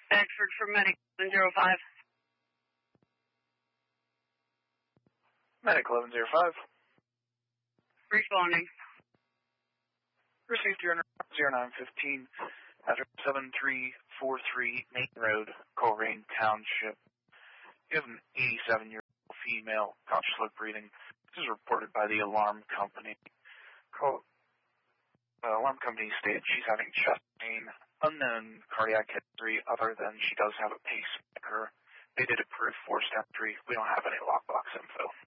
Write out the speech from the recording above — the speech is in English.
Bedford for Medic 1105. Medic 1105. Responding. Received your 0915, address 7343 Main Road, Coleraine Township. You have an 87-year-old female, conscious low breathing. This is reported by the alarm company. Alarm company stated she's having chest pain, unknown cardiac history other than she does have a pacemaker. They did approve forced entry. We don't have any lockbox info.